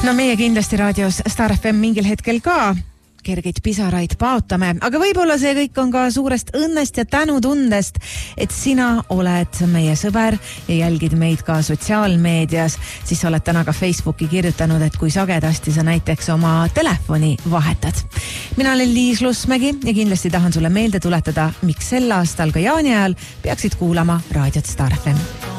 No meie kindlasti raadios Star FM mingil hetkel ka kergeid pisaraid paotame, aga võib-olla see kõik on ka suurest õnnest ja tänutundest, et sina oled meie sõber ja jälgid meid ka sotsiaalmeedias, siis oled täna ka Facebooki kirjutanud, et kui sagedasti sa näiteks oma telefoni vahetad. Mina olen Liis Lusmägi ja kindlasti tahan sulle meelde tuletada, miks sel aastal ka jaani ajal peaksid kuulama raadiot Star FM.